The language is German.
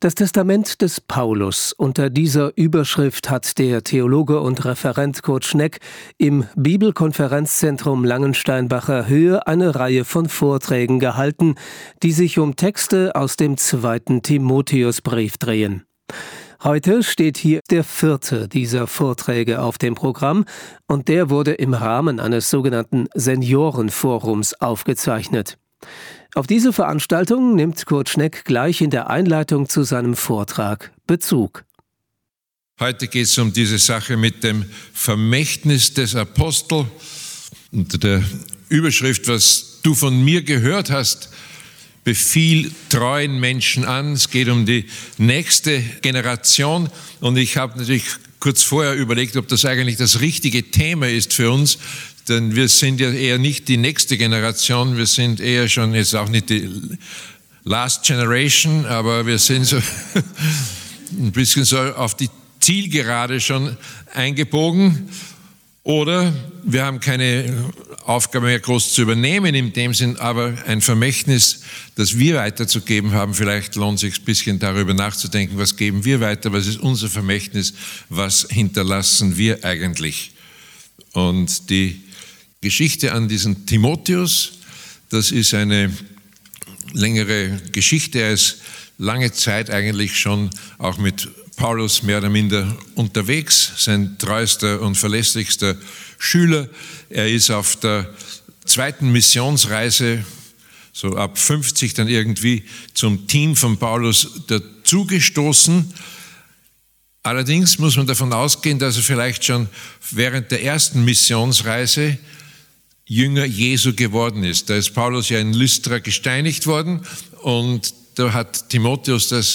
Das Testament des Paulus. Unter dieser Überschrift hat der Theologe und Referent Kurt Schneck im Bibelkonferenzzentrum Langensteinbacher Höhe eine Reihe von Vorträgen gehalten, die sich um Texte aus dem 2. Timotheusbrief drehen. Heute steht hier der 4. dieser Vorträge auf dem Programm und der wurde im Rahmen eines sogenannten Seniorenforums aufgezeichnet. Auf diese Veranstaltung nimmt Kurt Schneck gleich in der Einleitung zu seinem Vortrag Bezug. Heute geht es um diese Sache mit dem Vermächtnis des Apostels. Unter der Überschrift, was du von mir gehört hast, befiehl treuen Menschen an. Es geht um die nächste Generation. Und ich habe natürlich kurz vorher überlegt, ob das eigentlich das richtige Thema ist für uns. Denn wir sind ja eher nicht die nächste Generation, wir sind eher schon, jetzt auch nicht die Last Generation, aber wir sind so ein bisschen so auf die Zielgerade schon eingebogen. Oder wir haben keine Aufgabe mehr groß zu übernehmen in dem Sinn, aber ein Vermächtnis, das wir weiterzugeben haben. Vielleicht lohnt es sich ein bisschen darüber nachzudenken, was geben wir weiter, was ist unser Vermächtnis, was hinterlassen wir eigentlich. Und die Geschichte an diesen Timotheus, das ist eine längere Geschichte. Er ist lange Zeit eigentlich schon auch mit Paulus mehr oder minder unterwegs, sein treuester und verlässlichster Schüler. Er ist auf der 2. Missionsreise, so ab 50 dann irgendwie, zum Team von Paulus dazugestoßen. Allerdings muss man davon ausgehen, dass er vielleicht schon während der 1. Missionsreise Jünger Jesu geworden ist. Da ist Paulus ja in Lystra gesteinigt worden und da hat Timotheus das